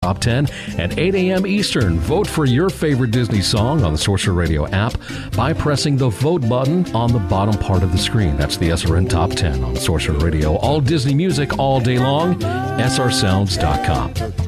Top 10 at 8 a.m. Eastern. Vote for your favorite Disney song on the Sorcerer Radio app by pressing the vote button on the bottom part of the screen. That's the SRN Top 10 on Sorcerer Radio. All Disney music all day long. srsounds.com.